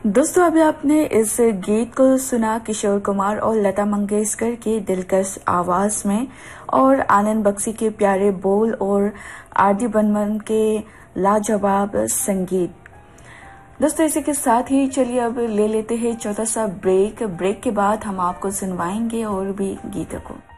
दोस्तों अभी आपने इस गीत को सुना किशोर कुमार और लता मंगेशकर की दिलकश आवाज में और आनंद बख्शी के प्यारे बोल और आरडी बर्मन के लाजवाब संगीत। दोस्तों इसी के साथ ही चलिए अब ले लेते हैं छोटा सा ब्रेक के बाद हम आपको सुनवाएंगे और भी गीतों को।